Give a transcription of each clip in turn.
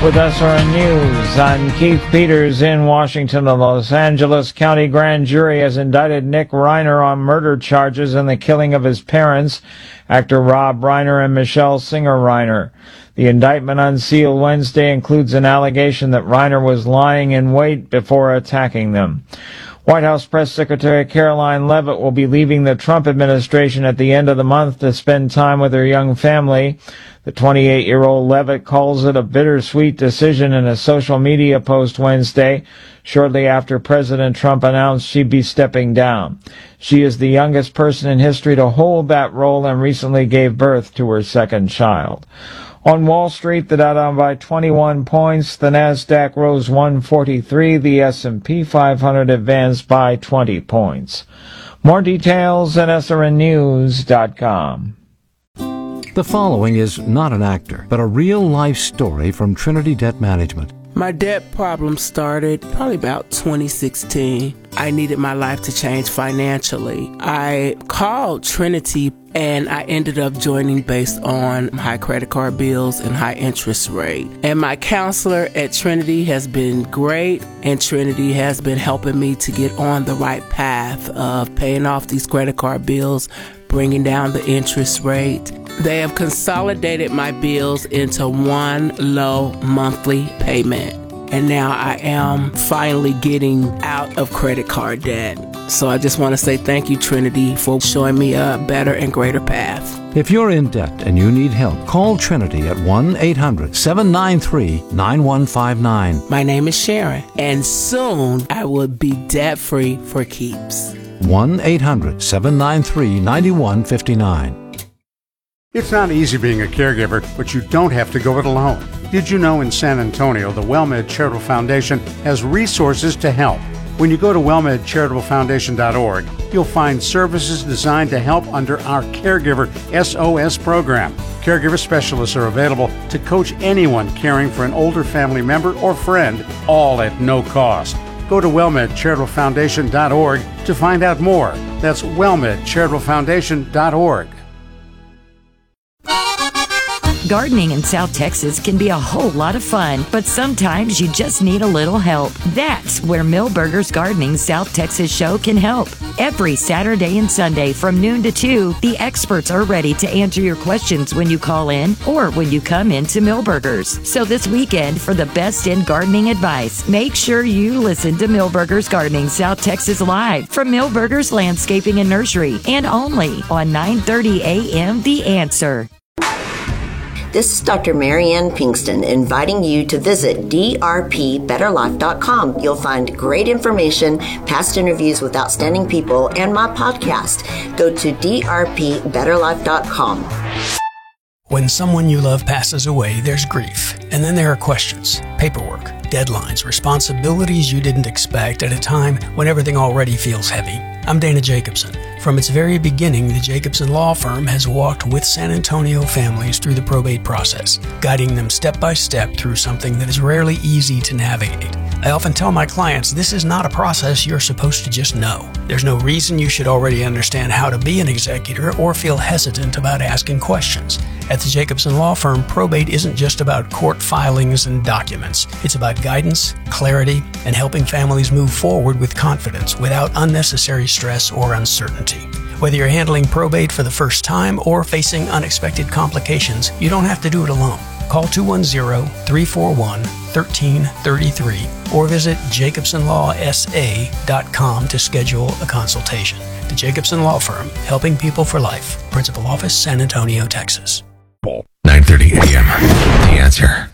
With SRN News, I'm Keith Peters in Washington. The Los Angeles County Grand Jury has indicted Nick Reiner on murder charges in the killing of his parents, actor Rob Reiner and Michelle Singer Reiner. The indictment unsealed Wednesday includes an allegation that Reiner was lying in wait before attacking them. White House Press Secretary Caroline Leavitt will be leaving the Trump administration at the end of the month to spend time with her young family. The 28-year-old Leavitt calls it a bittersweet decision in a social media post Wednesday, shortly after President Trump announced she'd be stepping down. She is the youngest person in history to hold that role and recently gave birth to her second child. On Wall Street, the Dow down by 21 points, the Nasdaq rose 143, the S&P 500 advanced by 20 points. More details at srnnews.com. The following is not an actor, but a real-life story from Trinity Debt Management. My debt problem started probably about 2016. I needed my life to change financially. I called Trinity and I ended up joining based on high credit card bills and high interest rate. And my counselor at Trinity has been great, and Trinity has been helping me to get on the right path of paying off these credit card bills, bringing down the interest rate. They have consolidated my bills into one low monthly payment. And now I am finally getting out of credit card debt. So I just want to say thank you, Trinity, for showing me a better and greater path. If you're in debt and you need help, call Trinity at 1-800-793-9159. My name is Sharon, and soon I will be debt-free for keeps. 1-800-793-9159. It's not easy being a caregiver, but you don't have to go it alone. Did you know in San Antonio, the WellMed Charitable Foundation has resources to help? When you go to wellmedcharitablefoundation.org, you'll find services designed to help under our Caregiver SOS program. Caregiver specialists are available to coach anyone caring for an older family member or friend, all at no cost. Go to wellmedcharitablefoundation.org to find out more. That's wellmedcharitablefoundation.org. Gardening in South Texas can be a whole lot of fun, but sometimes you just need a little help. That's where Millburgers Gardening South Texas show can help. Every Saturday and Sunday from noon to 2, the experts are ready to answer your questions when you call in or when you come into Millburgers. So this weekend, for the best in gardening advice, make sure you listen to Millburgers Gardening South Texas live from Millburgers Landscaping and Nursery, and only on 9:30 a.m. The Answer. This is Dr. Marianne Pinkston inviting you to visit drpbetterlife.com. You'll find great information, past interviews with outstanding people, and my podcast. Go to drpbetterlife.com. When someone you love passes away, there's grief. And then there are questions, paperwork, deadlines, responsibilities you didn't expect at a time when everything already feels heavy. I'm Dana Jacobson. From its very beginning, the Jacobson Law Firm has walked with San Antonio families through the probate process, guiding them step by step through something that is rarely easy to navigate. I often tell my clients this is not a process you're supposed to just know. There's no reason you should already understand how to be an executor or feel hesitant about asking questions. At the Jacobson Law Firm, probate isn't just about court filings and documents. It's about guidance, clarity, and helping families move forward with confidence without unnecessary stress or uncertainty. Whether you're handling probate for the first time or facing unexpected complications, you don't have to do it alone. Call 210-341-1333 or visit jacobsonlawsa.com to schedule a consultation. The Jacobson Law Firm, helping people for life. Principal Office, San Antonio, Texas. 9:30 a.m. The Answer.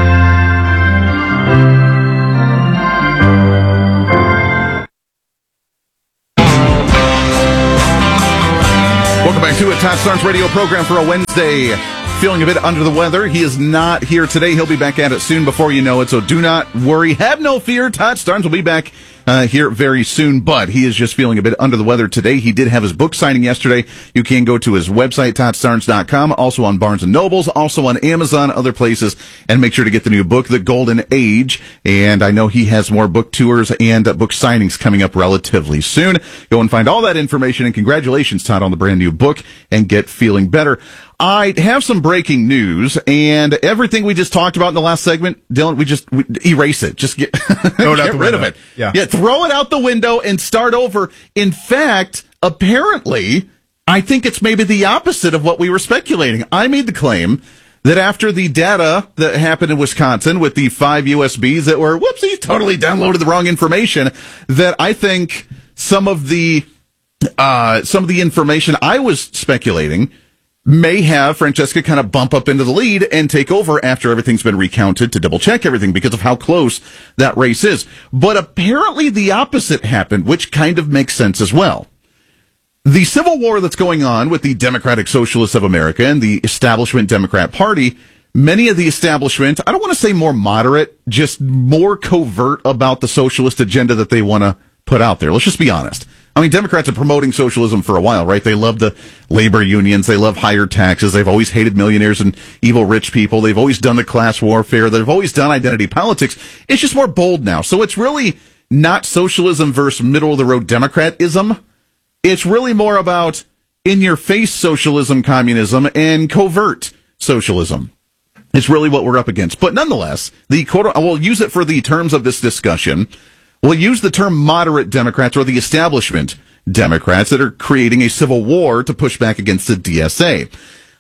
Welcome back to a Todd Starnes radio program for a Wednesday. Feeling a bit under the weather. He is not here today. He'll be back at it soon before you know it, so do not worry. Have no fear. Todd Starnes will be back here very soon, but he is just feeling a bit under the weather today. He did have his book signing yesterday. You can go to his website, ToddStarnes.com, also on Barnes & Nobles, also on Amazon, other places, and make sure to get the new book, The Golden Age. And I know he has more book tours and book signings coming up relatively soon. Go and find all that information, and congratulations, Todd, on the brand new book, and get feeling better. I have some breaking news, and everything we just talked about in the last segment, Dylan, we erase it. Just get rid of it. Yeah, throw it out the window and start over. In fact, apparently, I think it's maybe the opposite of what we were speculating. I made the claim that after the data that happened in Wisconsin with the 5 USBs that were, totally downloaded the wrong information, that I think some of the information I was speculating may have Francesca kind of bump up into the lead and take over after everything's been recounted to double check everything because of how close that race is. But apparently the opposite happened, which kind of makes sense as well. The civil war that's going on with the Democratic Socialists of America and the establishment Democrat Party, many of the establishment, I don't want to say more moderate, just more covert about the socialist agenda that they want to put out there. Let's just be honest. I mean, Democrats are promoting socialism for a while, right? They love the labor unions. They love higher taxes. They've always hated millionaires and evil rich people. They've always done the class warfare. They've always done identity politics. It's just more bold now. So it's really not socialism versus middle-of-the-road Democratism. It's really more about in-your-face socialism, communism, and covert socialism. It's really what we're up against. But nonetheless, we'll use it for the terms of this discussion. We'll use the term moderate Democrats or the establishment Democrats that are creating a civil war to push back against the DSA.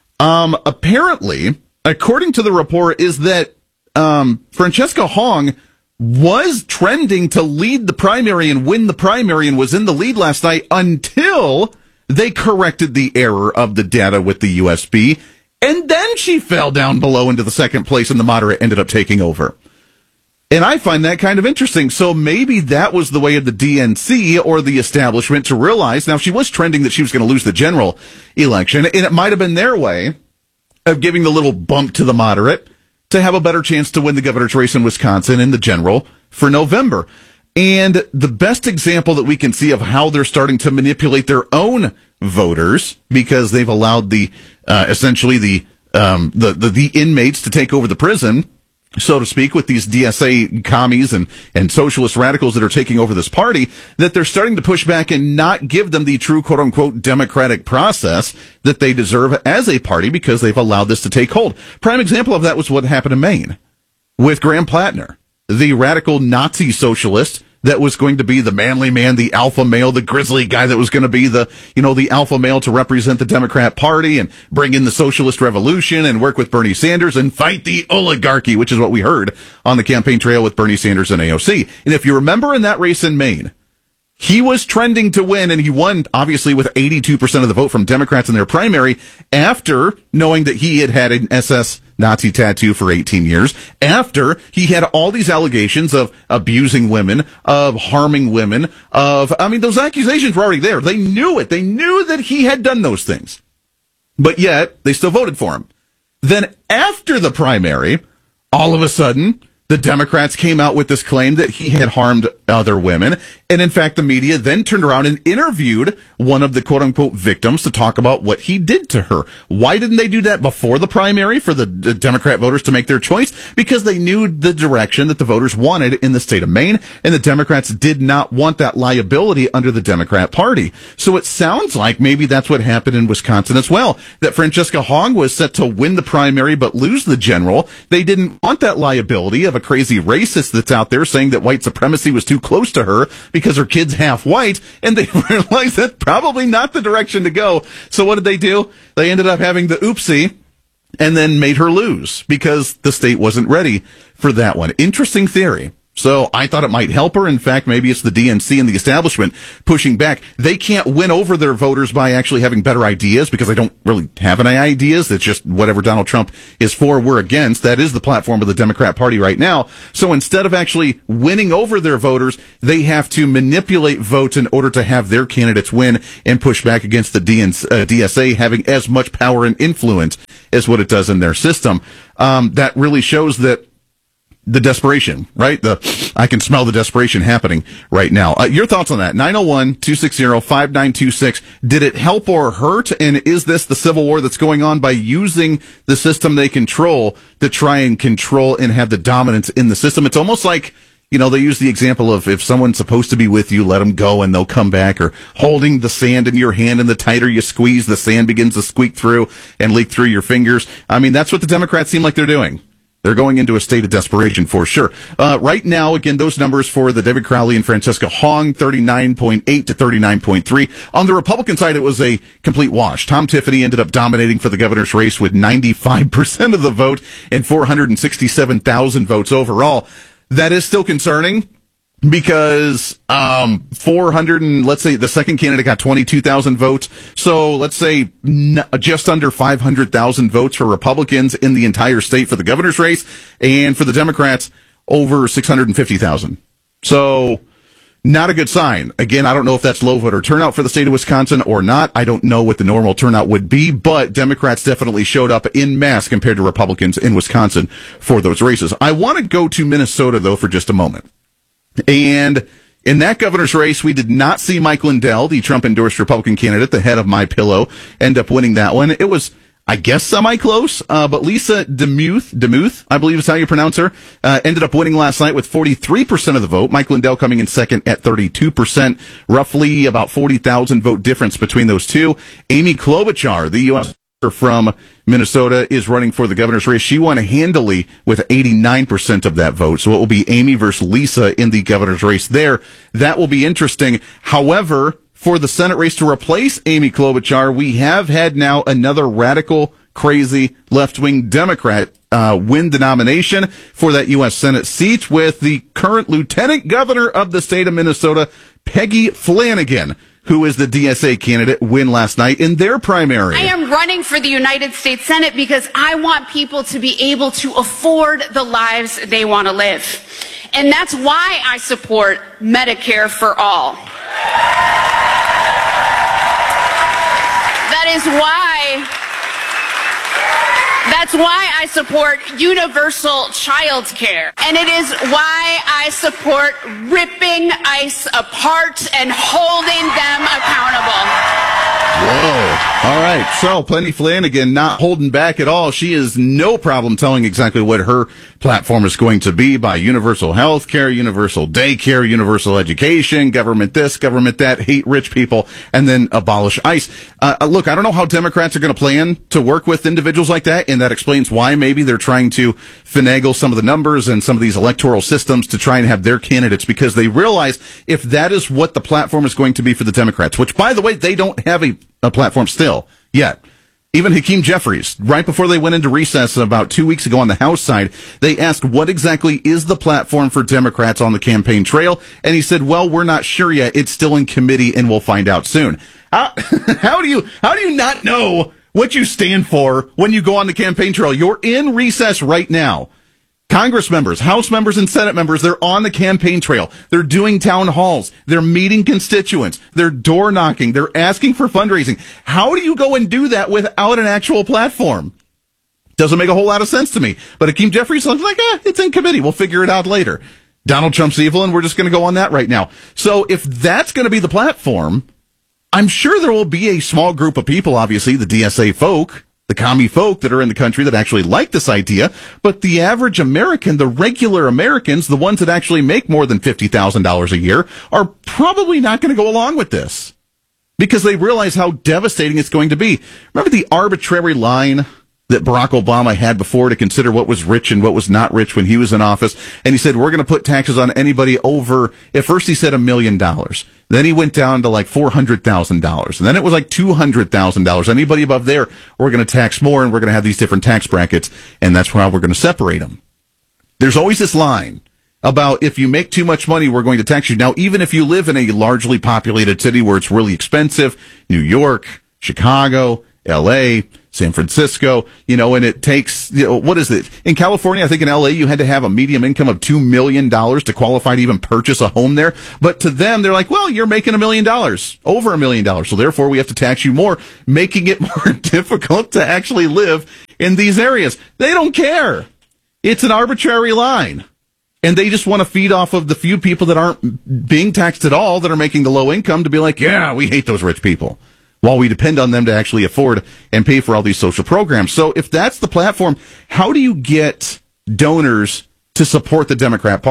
Apparently, according to the report, is that Francesca Hong was trending to lead the primary and win the primary and was in the lead last night until they corrected the error of the data with the USB. And then she fell down below into the second place and the moderate ended up taking over. And I find that kind of interesting. So maybe that was the way of the DNC or the establishment to realize. Now, she was trending that she was going to lose the general election, and it might have been their way of giving the little bump to the moderate to have a better chance to win the governor's race in Wisconsin in the general for November. And the best example that we can see of how they're starting to manipulate their own voters, because they've allowed essentially the inmates to take over the prison, so to speak, with these DSA commies and socialist radicals that are taking over this party, that they're starting to push back and not give them the true quote-unquote democratic process that they deserve as a party because they've allowed this to take hold. Prime example of that was what happened in Maine with Graham Plattner, the radical Nazi socialist that was going to be the manly man, the alpha male, the grizzly guy that was going to be the alpha male to represent the Democrat Party and bring in the socialist revolution and work with Bernie Sanders and fight the oligarchy, which is what we heard on the campaign trail with Bernie Sanders and AOC. And if you remember in that race in Maine, he was trending to win, and he won, obviously, with 82% of the vote from Democrats in their primary after knowing that he had an SS Nazi tattoo for 18 years, after he had all these allegations of abusing women, of harming women, those accusations were already there. They knew it. They knew that he had done those things. But yet, they still voted for him. Then after the primary, all of a sudden, the Democrats came out with this claim that he had harmed other women. And in fact, the media then turned around and interviewed one of the quote unquote victims to talk about what he did to her. Why didn't they do that before the primary for the Democrat voters to make their choice? Because they knew the direction that the voters wanted in the state of Maine, and the Democrats did not want that liability under the Democrat Party. So it sounds like maybe that's what happened in Wisconsin as well, that Francesca Hong was set to win the primary but lose the general. They didn't want that liability of a crazy racist that's out there saying that white supremacy was too close to her because her kid's half white, and they realized that's probably not the direction to go. So what did they do? They ended up having the oopsie and then made her lose because the state wasn't ready for that one. Interesting theory. So I thought it might help her. In fact, maybe it's the DNC and the establishment pushing back. They can't win over their voters by actually having better ideas because they don't really have any ideas. It's just whatever Donald Trump is for, we're against. That is the platform of the Democrat Party right now. So instead of actually winning over their voters, they have to manipulate votes in order to have their candidates win and push back against the DSA having as much power and influence as what it does in their system. That really shows that the desperation, right? I can smell the desperation happening right now. Your thoughts on that? 901-260-5926. Did it help or hurt? And is this the civil war that's going on by using the system they control to try and control and have the dominance in the system? It's almost like they use the example of if someone's supposed to be with you, let them go and they'll come back, or holding the sand in your hand, and the tighter you squeeze, the sand begins to squeak through and leak through your fingers. I mean, that's what the Democrats seem like they're doing. They're going into a state of desperation for sure. Right now, again, those numbers for the David Crowley and Francesca Hong, 39.8 to 39.3. On the Republican side, it was a complete wash. Tom Tiffany ended up dominating for the governor's race with 95% of the vote and 467,000 votes overall. That is still concerning because 400 and let's say the second candidate got 22,000 votes. So let's say just under 500,000 votes for Republicans in the entire state for the governor's race, and for the Democrats over 650,000. So not a good sign. Again, I don't know if that's low voter turnout for the state of Wisconsin or not. I don't know what the normal turnout would be, but Democrats definitely showed up in mass compared to Republicans in Wisconsin for those races. I want to go to Minnesota, though, for just a moment. And in that governor's race, we did not see Mike Lindell, the Trump-endorsed Republican candidate, the head of MyPillow, end up winning that one. It was, I guess, semi-close, but Lisa DeMuth, I believe is how you pronounce her, ended up winning last night with 43% of the vote. Mike Lindell coming in second at 32%, roughly about 40,000 vote difference between those two. Amy Klobuchar, the U.S. from Minnesota, is running for the governor's race. She won handily with 89% of that vote. So it will be Amy versus Lisa in the governor's race there. That will be interesting. However, for the Senate race to replace Amy Klobuchar, we have had now another radical, crazy, left-wing Democrat win the nomination for that U.S. Senate seat, with the current lieutenant governor of the state of Minnesota, Peggy Flanagan, who is the DSA candidate, win last night in their primary. I am running for the United States Senate because I want people to be able to afford the lives they want to live. And that's why I support Medicare for all. That's why I support universal child care. And it is why I support ripping ICE apart and holding them accountable. Whoa. All right. So Plenty Flanagan not holding back at all. She is no problem telling exactly what her platform is going to be by universal health care, universal daycare, universal education, government this, government that, hate rich people, and then abolish ICE. Look, I don't know how Democrats are going to plan to work with individuals like that, and that explains why maybe they're trying to finagle some of the numbers and some of these electoral systems to try and have their candidates, because they realize if that is what the platform is going to be for the Democrats, which, by the way, they don't have a platform still yet. Even Hakeem Jeffries, right before they went into recess about 2 weeks ago on the House side, they asked what exactly is the platform for Democrats on the campaign trail, and he said, well, we're not sure yet. It's still in committee, and we'll find out soon. How do you not know what you stand for when you go on the campaign trail? You're in recess right now. Congress members, House members, and Senate members, they're on the campaign trail. They're doing town halls. They're meeting constituents. They're door knocking. They're asking for fundraising. How do you go and do that without an actual platform? Doesn't make a whole lot of sense to me. But Hakeem Jeffries is like, it's in committee. We'll figure it out later. Donald Trump's evil, and we're just going to go on that right now. So if that's going to be the platform, I'm sure there will be a small group of people, obviously, the DSA folk, the commie folk that are in the country that actually like this idea, but the average American, the regular Americans, the ones that actually make more than $50,000 a year, are probably not going to go along with this because they realize how devastating it's going to be. Remember the arbitrary line that Barack Obama had before to consider what was rich and what was not rich when he was in office? And he said, we're going to put taxes on anybody over, at first he said $1 million. Then he went down to like $400,000. And then it was like $200,000. Anybody above there, we're going to tax more, and we're going to have these different tax brackets, and that's how we're going to separate them. There's always this line about if you make too much money, we're going to tax you. Now, even if you live in a largely populated city where it's really expensive, New York, Chicago, L.A., San Francisco, and it takes, what is it? In California, I think in LA, you had to have a median income of $2 million to qualify to even purchase a home there. But to them, they're like, well, you're making $1 million, over $1 million. So therefore, we have to tax you more, making it more difficult to actually live in these areas. They don't care. It's an arbitrary line. And they just want to feed off of the few people that aren't being taxed at all, that are making the low income, to be like, yeah, we hate those rich people, while we depend on them to actually afford and pay for all these social programs. So if that's the platform, how do you get donors to support the Democrat Party?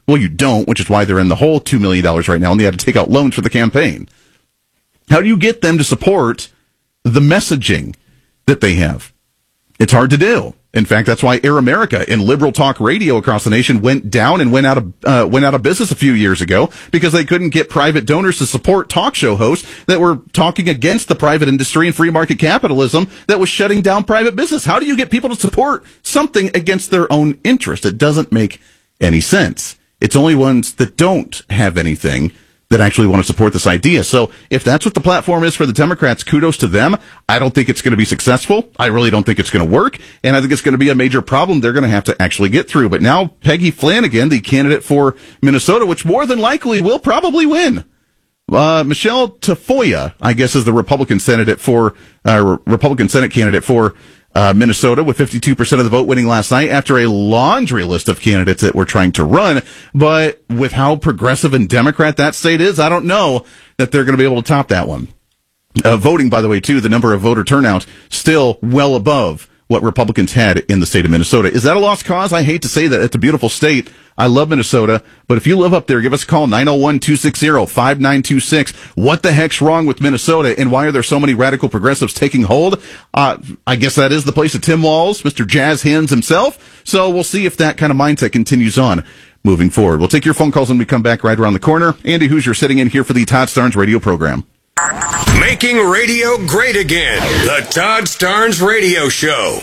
Well, you don't, which is why they're in the hole $2 million right now, and they had to take out loans for the campaign. How do you get them to support the messaging that they have? It's hard to do. In fact, that's why Air America and liberal talk radio across the nation went down and went out of business a few years ago because they couldn't get private donors to support talk show hosts that were talking against the private industry and free market capitalism that was shutting down private business. How do you get people to support something against their own interest? It doesn't make any sense. It's only ones that don't have anything that actually want to support this idea. So if that's what the platform is for the Democrats, kudos to them. I don't think it's going to be successful. I really don't think it's going to work. And I think it's going to be a major problem they're going to have to actually get through. But now Peggy Flanagan, the candidate for Minnesota, which more than likely will probably win. Michelle Tafoya, I guess, is the Republican Senate candidate for Minnesota, with 52% of the vote winning last night after a laundry list of candidates that were trying to run. But with how progressive and Democrat that state is, I don't know that they're going to be able to top that one. Voting, by the way, too, the number of voter turnout still well above what Republicans had in the state of Minnesota. Is that a lost cause? I hate to say that. It's a beautiful state. I love Minnesota, but if you live up there, give us a call, 901-260-5926. What the heck's wrong with Minnesota, and why are there so many radical progressives taking hold? I guess that is the place of Tim Walz, Mr. Jazz Hands himself, so we'll see if that kind of mindset continues on moving forward. We'll take your phone calls when we come back right around the corner. Andy Hoosier sitting in here for the Todd Starnes radio program. Making radio great again. The Todd Starnes Radio Show.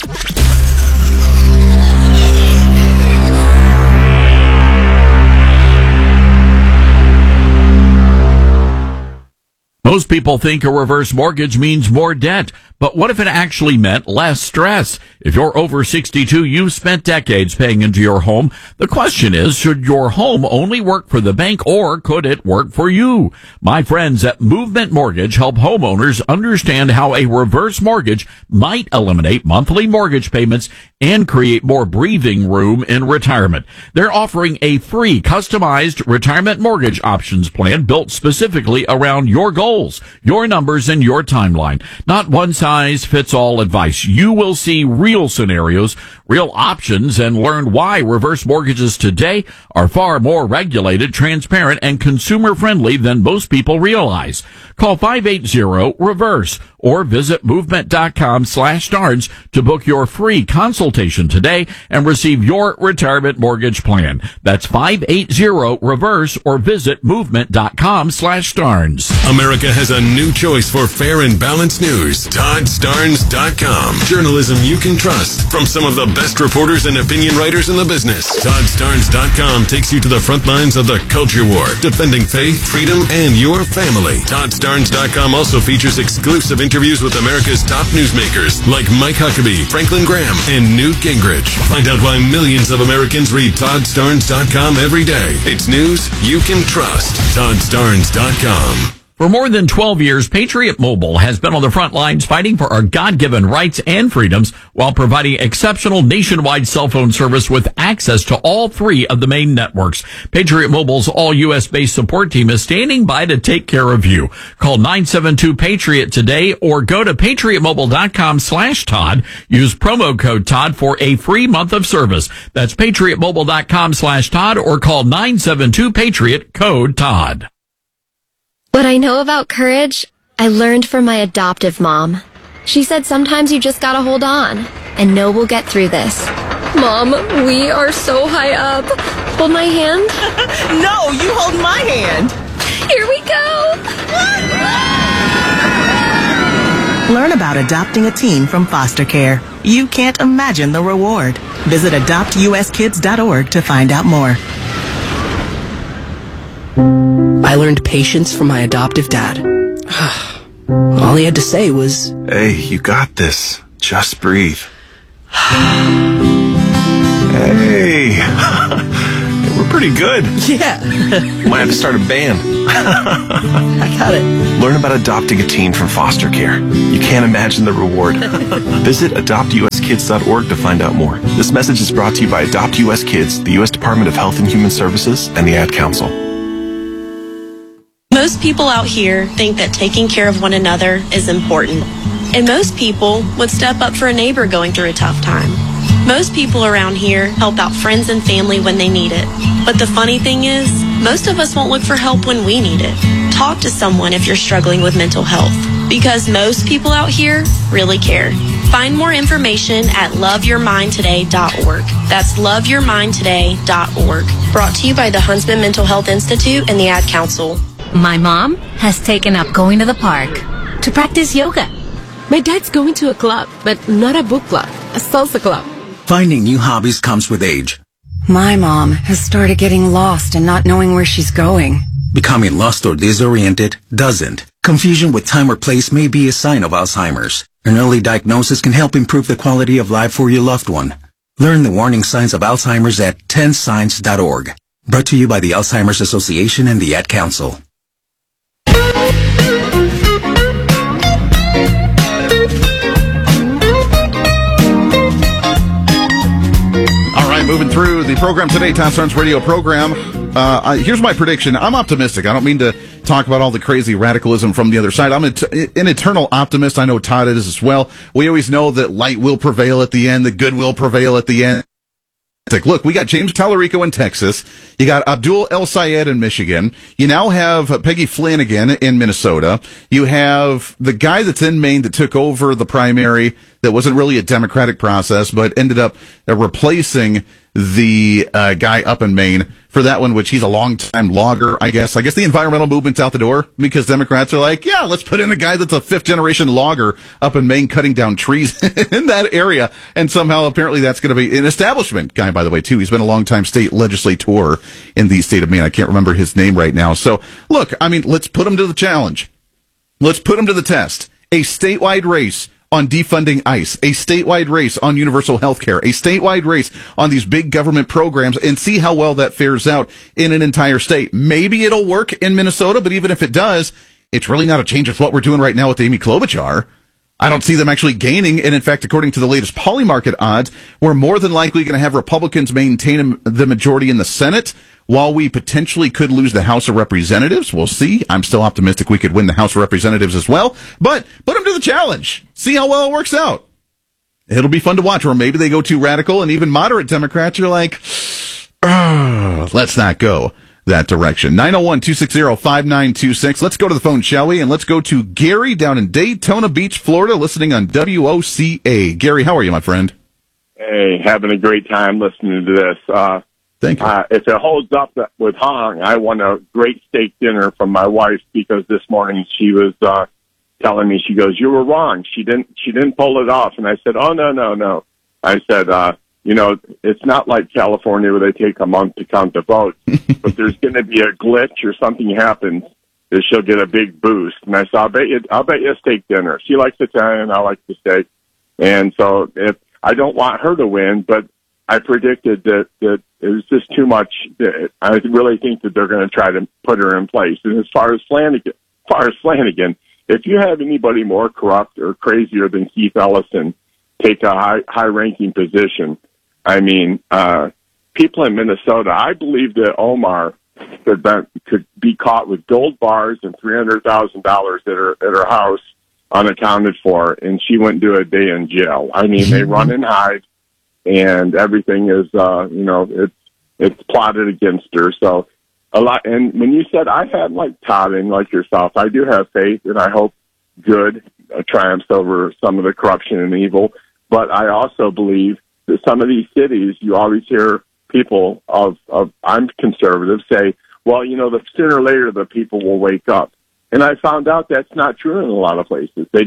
Most people think a reverse mortgage means more debt, but what if it actually meant less stress? If you're over 62, you've spent decades paying into your home. The question is, should your home only work for the bank, or could it work for you? My friends at Movement Mortgage help homeowners understand how a reverse mortgage might eliminate monthly mortgage payments and create more breathing room in retirement. They're offering a free customized retirement mortgage options plan built specifically around your goals, your numbers, and your timeline. Not one size fits all advice. You will see real scenarios, real options, and learn why reverse mortgages today are far more regulated, transparent, and consumer friendly than most people realize. Call 580-REVERSE or visit movement.com/Starnes to book your free consultation today and receive your retirement mortgage plan. That's 580-REVERSE or visit movement.com/Starnes. America has a new choice for fair and balanced news. ToddStarnes.com. Journalism you can trust from some of the best reporters and opinion writers in the business. ToddStarnes.com takes you to the front lines of the culture war, defending faith, freedom, and your family. ToddStarnes.com also features exclusive interviews with America's top newsmakers like Mike Huckabee, Franklin Graham, and Newt Gingrich. Find out why millions of Americans read ToddStarnes.com every day. It's news you can trust. ToddStarnes.com. For more than 12 years, Patriot Mobile has been on the front lines fighting for our God-given rights and freedoms while providing exceptional nationwide cell phone service with access to all three of the main networks. Patriot Mobile's all-U.S.-based support team is standing by to take care of you. Call 972-PATRIOT today or go to patriotmobile.com/Todd. Use promo code Todd for a free month of service. That's patriotmobile.com/Todd or call 972-PATRIOT, code Todd. What I know about courage, I learned from my adoptive mom. She said sometimes you just gotta hold on and know we'll get through this. Mom, we are so high up. Hold my hand. No, you hold my hand. Here we go. Learn about adopting a teen from foster care. You can't imagine the reward. Visit adoptuskids.org to find out more. I learned patience from my adoptive dad. All he had to say was, "Hey, you got this. Just breathe." Hey, we're pretty good. Yeah. You might have to start a band. I got it. Learn about adopting a teen from foster care. You can't imagine the reward. Visit adoptuskids.org to find out more. This message is brought to you by Adopt US Kids, the U.S. Department of Health and Human Services, and the Ad Council. Most people out here think that taking care of one another is important. And most people would step up for a neighbor going through a tough time. Most people around here help out friends and family when they need it. But the funny thing is, most of us won't look for help when we need it. Talk to someone if you're struggling with mental health, because most people out here really care. Find more information at loveyourmindtoday.org. That's loveyourmindtoday.org. Brought to you by the Huntsman Mental Health Institute and the Ad Council. My mom has taken up going to the park to practice yoga. My dad's going to a club, but not a book club, a salsa club. Finding new hobbies comes with age. My mom has started getting lost and not knowing where she's going. Becoming lost or disoriented doesn't. Confusion with time or place may be a sign of Alzheimer's. An early diagnosis can help improve the quality of life for your loved one. Learn the warning signs of Alzheimer's at 10signs.org. Brought to you by the Alzheimer's Association and the Ad Council. All right, moving through the program today, Todd Starnes radio program. Here's my prediction. I'm optimistic. I don't mean to talk about all the crazy radicalism from the other side. I'm an eternal optimist. I know Todd is as well. We always know that light will prevail at the end, that good will prevail at the end. Look, we got James Tallarico in Texas. You got Abdul El Sayed in Michigan. You now have Peggy Flanagan in Minnesota. You have the guy that's in Maine that took over the primary that wasn't really a democratic process, but ended up replacing the guy up in Maine for that one, which he's a long-time logger, I guess. I guess the environmental movement's out the door because Democrats are like, yeah, let's put in a guy that's a fifth-generation logger up in Maine cutting down trees in that area. And somehow, apparently, that's going to be an establishment guy, by the way, too. He's been a long-time state legislator in the state of Maine. I can't remember his name right now. So, look, I mean, let's put him to the challenge. Let's put him to the test. A statewide race on defunding ICE, a statewide race on universal health care, a statewide race on these big government programs, and see how well that fares out in an entire state. Maybe it'll work in Minnesota, but even if it does, it's really not a change of what we're doing right now with Amy Klobuchar. I don't see them actually gaining, and in fact, according to the latest Polymarket odds, we're more than likely going to have Republicans maintain the majority in the Senate, while we potentially could lose the House of Representatives. We'll see. I'm still optimistic we could win the House of Representatives as well, but put them to the challenge. See how well it works out. It'll be fun to watch, or maybe they go too radical, and even moderate Democrats are like, let's not go that direction. 901-260-5926. Let's go to the phone, shall we? And let's go to Gary down in Daytona Beach, Florida, listening on WOCA. Gary, how are you, my friend? Hey, having a great time listening to this. Thank you. If it holds up with Hong, I won a great steak dinner from my wife because this morning she was telling me, she goes, "You were wrong. She didn't pull it off." And I said, "Oh, no. I said, it's not like California where they take a month to count the votes, but there's going to be a glitch or something happens that she'll get a big boost." And I said, I'll bet you a steak dinner. She likes Italian, I like the steak. And so if I don't want her to win, but I predicted that it was just too much. I really think that they're going to try to put her in place. And as far as Flanagan, if you have anybody more corrupt or crazier than Keith Ellison take a high-ranking position, I mean, people in Minnesota, I believe that Omar could be caught with gold bars and $300,000 at her house unaccounted for, and she wouldn't do a day in jail. I mean, they run and hide. And everything is, it's plotted against her. So a lot. And when you said I had like Todd and like yourself, I do have faith, and I hope good triumphs over some of the corruption and evil. But I also believe that some of these cities, you always hear people I'm conservative say, well, the sooner or later the people will wake up. And I found out that's not true in a lot of places. They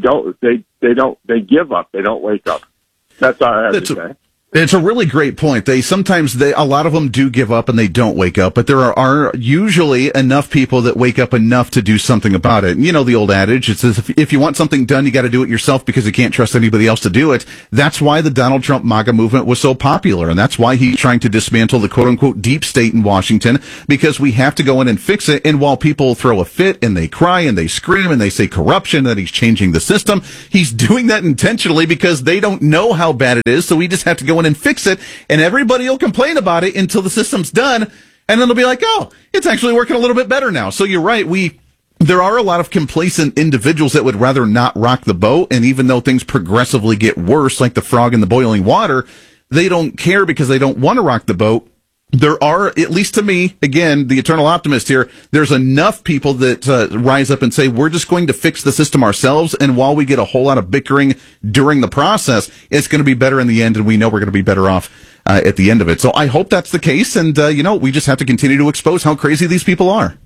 give up. They don't wake up. That's all I have to say. It's a really great point. A lot of them do give up and they don't wake up, but there are usually enough people that wake up enough to do something about it. You know the old adage, it says if you want something done, you got to do it yourself because you can't trust anybody else to do it. That's why the Donald Trump MAGA movement was so popular, and that's why he's trying to dismantle the quote-unquote deep state in Washington, because we have to go in and fix it. And while people throw a fit and they cry and they scream and they say corruption, that he's changing the system, he's doing that intentionally because they don't know how bad it is, so we just have to go in and fix it, and everybody will complain about it until the system's done, and then they'll be like, oh, it's actually working a little bit better now. So you're right, there are a lot of complacent individuals that would rather not rock the boat, and even though things progressively get worse, like the frog in the boiling water, they don't care because they don't want to rock the boat. There are, at least to me, again, the eternal optimist here, there's enough people that rise up and say, we're just going to fix the system ourselves, and while we get a whole lot of bickering during the process, it's going to be better in the end, and we know we're going to be better off at the end of it. So I hope that's the case, and, we just have to continue to expose how crazy these people are.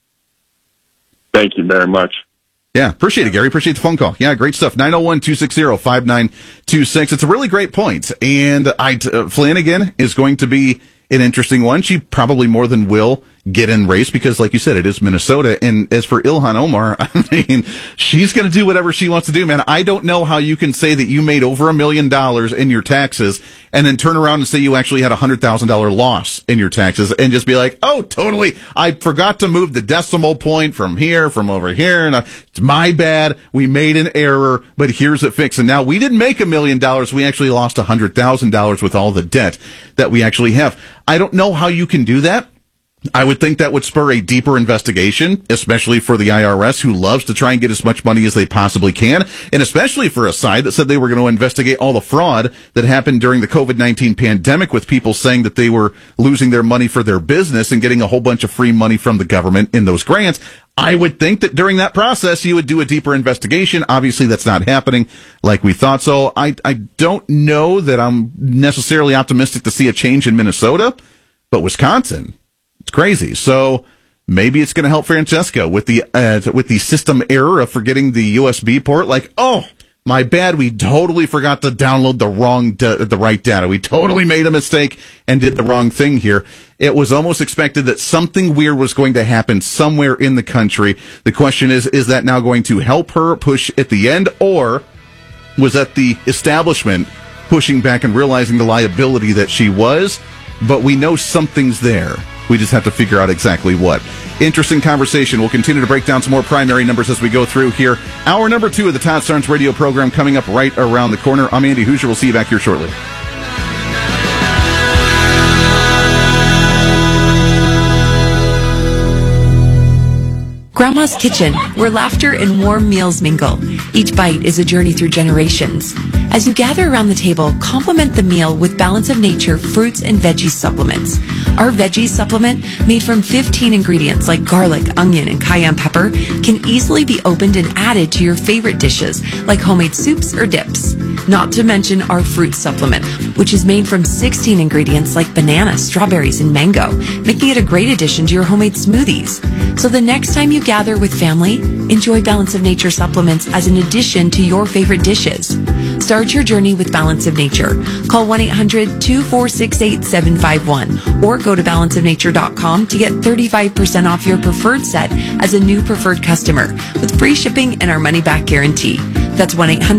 Thank you very much. Yeah, appreciate it, Gary. Appreciate the phone call. Yeah, great stuff. 901-260-5926. It's a really great point. And Flanagan is going to be an interesting one. She probably more than will get in race because, like you said, it is Minnesota. And as for Ilhan Omar, I mean, she's going to do whatever she wants to do, man. I don't know how you can say that you made over $1 million in your taxes and then turn around and say you actually had $100,000 loss in your taxes and just be like, oh, totally. I forgot to move the decimal point from here, from over here. And it's my bad. We made an error, but here's it fixed. And now we didn't make $1 million. We actually lost $100,000 with all the debt that we actually have. I don't know how you can do that. I would think that would spur a deeper investigation, especially for the IRS, who loves to try and get as much money as they possibly can, and especially for a side that said they were going to investigate all the fraud that happened during the COVID-19 pandemic with people saying that they were losing their money for their business and getting a whole bunch of free money from the government in those grants. I would think that during that process, you would do a deeper investigation. Obviously, that's not happening like we thought. So I don't know that I'm necessarily optimistic to see a change in Minnesota, but Wisconsin, it's crazy. So maybe it's going to help Francesca with the system error of forgetting the USB port. Like, oh, my bad. We totally forgot to download the right data. We totally made a mistake and did the wrong thing here. It was almost expected that something weird was going to happen somewhere in the country. The question is that now going to help her push at the end, or was that the establishment pushing back and realizing the liability that she was? But we know something's there. We just have to figure out exactly what. Interesting conversation. We'll continue to break down some more primary numbers as we go through here. Hour number 2 of the Todd Starnes radio program coming up right around the corner. I'm Andy Hoosier. We'll see you back here shortly. Grandma's Kitchen, where laughter and warm meals mingle. Each bite is a journey through generations. As you gather around the table, complement the meal with Balance of Nature fruits and veggie supplements. Our veggie supplement, made from 15 ingredients like garlic, onion, and cayenne pepper, can easily be opened and added to your favorite dishes like homemade soups or dips. Not to mention our fruit supplement, which is made from 16 ingredients like banana, strawberries, and mango, making it a great addition to your homemade smoothies. So the next time you gather with family, enjoy Balance of Nature supplements as an addition to your favorite dishes. Start your journey with Balance of Nature. Call 1-800-246-8751 or go to balanceofnature.com to get 35% off your preferred set as a new preferred customer with free shipping and our money-back guarantee. That's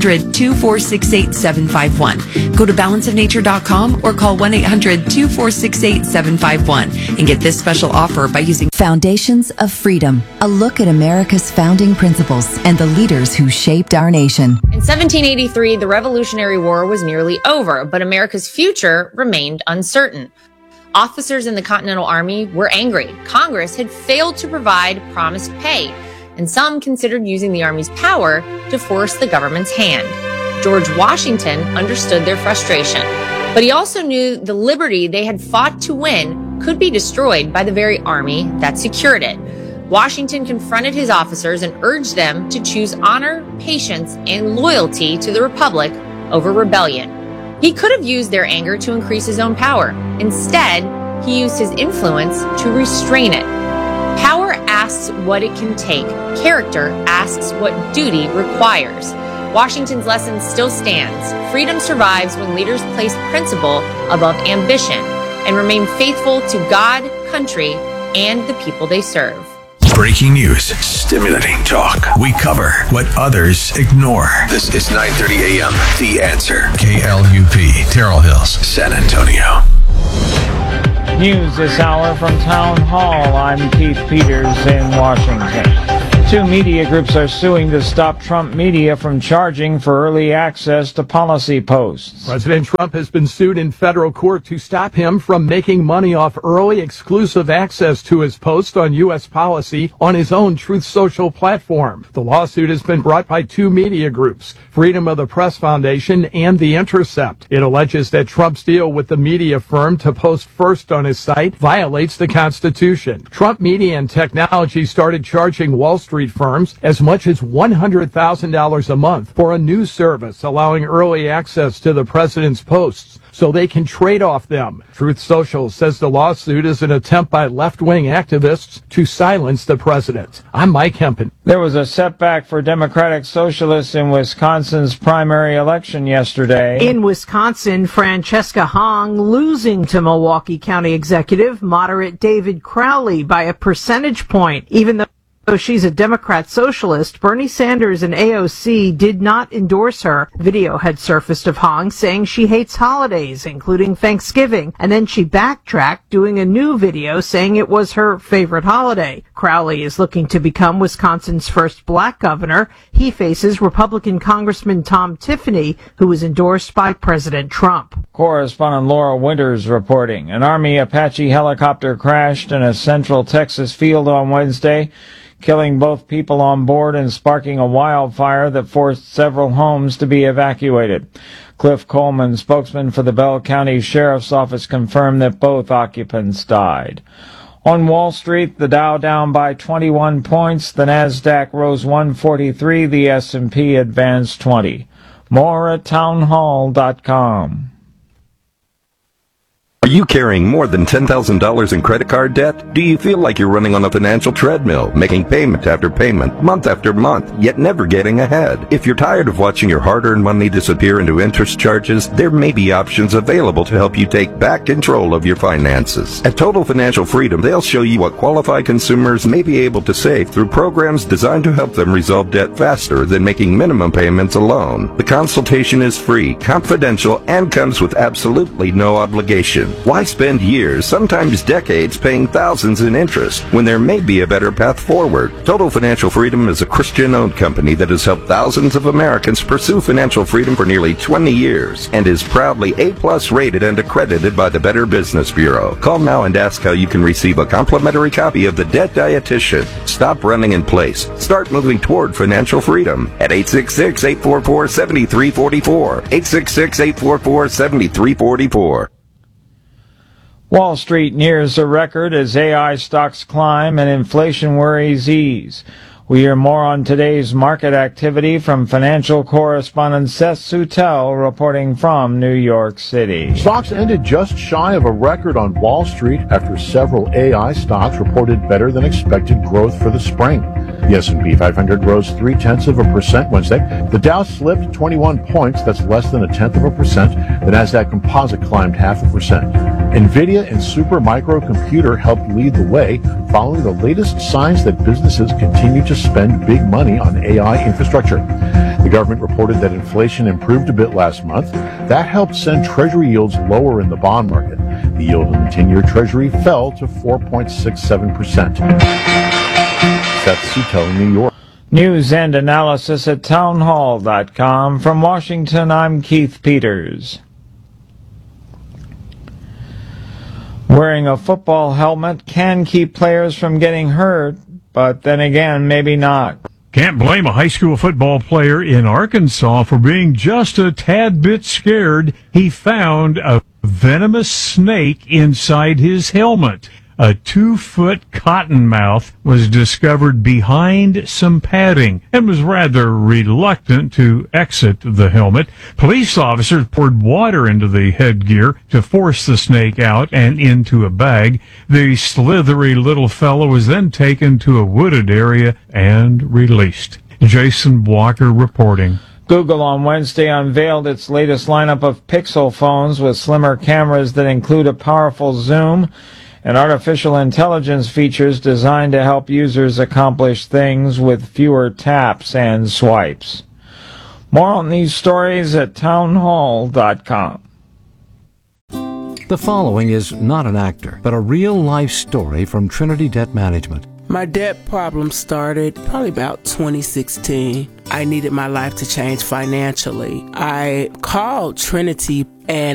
1-800-246-8751. Go to balanceofnature.com or call 1-800-246-8751 and get this special offer by using Foundations of Freedom, a look at America's founding principles and the leaders who shaped our nation. In 1783, the Revolutionary War was nearly over, but America's future remained uncertain. Officers in the Continental Army were angry. Congress had failed to provide promised pay, and some considered using the Army's power to force the government's hand. George Washington understood their frustration, but he also knew the liberty they had fought to win could be destroyed by the very army that secured it. Washington confronted his officers and urged them to choose honor, patience, and loyalty to the Republic over rebellion. He could have used their anger to increase his own power. Instead, he used his influence to restrain it. Power asks what it can take. Character asks what duty requires. Washington's lesson still stands. Freedom survives when leaders place principle above ambition and remain faithful to God, country, and the people they serve. Breaking news, stimulating talk. We cover what others ignore. This is 9:30 a.m. The Answer. KLUP, Terrell Hills, San Antonio. News this hour from Town Hall. I'm Keith Peters in Washington. Two media groups are suing to stop Trump media from charging for early access to policy posts. President Trump has been sued in federal court to stop him from making money off early exclusive access to his posts on U.S. policy on his own Truth Social platform. The lawsuit has been brought by two media groups, Freedom of the Press Foundation and The Intercept. It alleges that Trump's deal with the media firm to post first on his site violates the Constitution. Trump Media and Technology started charging Wall Street firms as much as $100,000 a month for a new service allowing early access to the president's posts so they can trade off them. Truth Social says the lawsuit is an attempt by left-wing activists to silence the president. I'm Mike Hempen. There was a setback for Democratic Socialists in Wisconsin's primary election yesterday. In Wisconsin, Francesca Hong losing to Milwaukee County Executive moderate David Crowley by a percentage point, even though she's a Democrat socialist. Bernie Sanders and AOC did not endorse her. Video had surfaced of Hong saying she hates holidays, including Thanksgiving, and then she backtracked, doing a new video saying it was her favorite holiday. Crowley is looking to become Wisconsin's first black governor. He faces Republican Congressman Tom Tiffany, who was endorsed by President Trump. Correspondent Laura Winters reporting. An Army Apache helicopter crashed in a central Texas field on Wednesday, killing both people on board and sparking a wildfire that forced several homes to be evacuated. Cliff Coleman, spokesman for the Bell County Sheriff's Office, confirmed that both occupants died. On Wall Street, the Dow down by 21 points, the Nasdaq rose 143, the S&P advanced 20. More at townhall.com. Are you carrying more than $10,000 in credit card debt? Do you feel like you're running on a financial treadmill, making payment after payment, month after month, yet never getting ahead? If you're tired of watching your hard-earned money disappear into interest charges, there may be options available to help you take back control of your finances. At Total Financial Freedom, they'll show you what qualified consumers may be able to save through programs designed to help them resolve debt faster than making minimum payments alone. The consultation is free, confidential, and comes with absolutely no obligation. Why spend years, sometimes decades, paying thousands in interest when there may be a better path forward? Total Financial Freedom is a Christian-owned company that has helped thousands of Americans pursue financial freedom for nearly 20 years and is proudly A+ rated and accredited by the Better Business Bureau. Call now and ask how you can receive a complimentary copy of The Debt Dietitian. Stop running in place. Start moving toward financial freedom at 866-844-7344. 866-844-7344. Wall Street nears a record as AI stocks climb and inflation worries ease. We hear more on today's market activity from financial correspondent Seth Sutel reporting from New York City. Stocks ended just shy of a record on Wall Street after several AI stocks reported better than expected growth for the spring. The S&P 500 rose 0.3% Wednesday. The Dow slipped 21 points, that's less than 0.1%. The Nasdaq Composite climbed 0.5%. NVIDIA and Supermicro Computer helped lead the way, following the latest signs that businesses continue to spend big money on AI infrastructure. The government reported that inflation improved a bit last month. That helped send Treasury yields lower in the bond market. The yield on the 10-year Treasury fell to 4.67%. Seth Sutel, New York. News and analysis at townhall.com. From Washington, I'm Keith Peters. Wearing a football helmet can keep players from getting hurt, but then again, maybe not. Can't blame a high school football player in Arkansas for being just a tad bit scared. He found a venomous snake inside his helmet. A 2-foot cottonmouth was discovered behind some padding and was rather reluctant to exit the helmet. Police officers poured water into the headgear to force the snake out and into a bag. The slithery little fellow was then taken to a wooded area and released. Jason Walker reporting. Google on Wednesday unveiled its latest lineup of Pixel phones with slimmer cameras that include a powerful zoom and artificial intelligence features designed to help users accomplish things with fewer taps and swipes. More on these stories at townhall.com. The following is not an actor, but a real-life story from Trinity Debt Management. My debt problem started probably about 2016. I needed my life to change financially. I called Trinity and